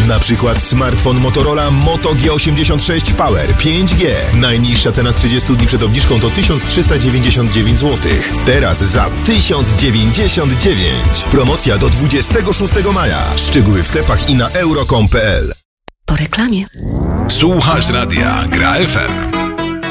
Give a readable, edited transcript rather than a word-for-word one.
Na przykład smartfon Motorola Moto G86 Power 5G. Najniższa cena z 30 dni przed obniżką to 1399 zł. Teraz za 1099. Promocja do 26 maja. Szczegóły w sklepach i na euro.com.pl. Po reklamie. Słuchasz radia Gra FM.